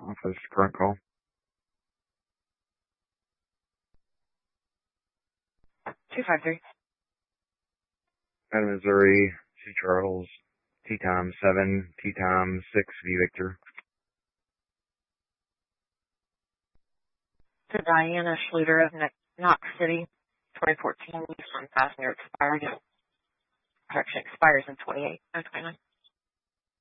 Office, current call. 253. Madam Missouri, C. Charles, T times 7, T times 6, V Victor. To Diana Schluter of Knox City, 2014 Nissan passenger expires in 28, 29.